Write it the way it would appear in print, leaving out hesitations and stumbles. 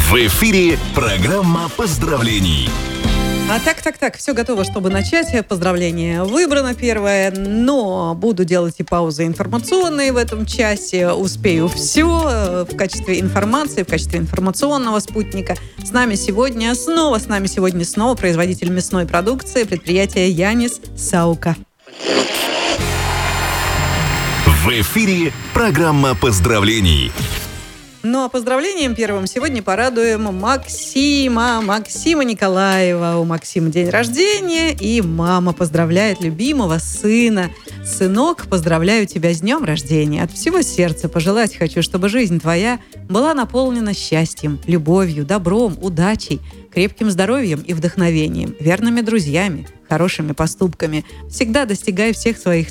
В эфире программа поздравлений. Так, все готово, чтобы начать. Поздравление выбрано первое, но буду делать и паузы информационные в этом часе. Успею все в качестве информации, в качестве информационного спутника. С нами сегодня снова производитель мясной продукции, предприятие Янис Саука. В эфире программа поздравлений. Ну а поздравлением первым сегодня порадуем Максима Николаева. У Максима день рождения, и мама поздравляет любимого сына. Сынок, поздравляю тебя с днем рождения. От всего сердца пожелать хочу, чтобы жизнь твоя была наполнена счастьем, любовью, добром, удачей, крепким здоровьем и вдохновением, верными друзьями, хорошими поступками. Всегда достигай всех своих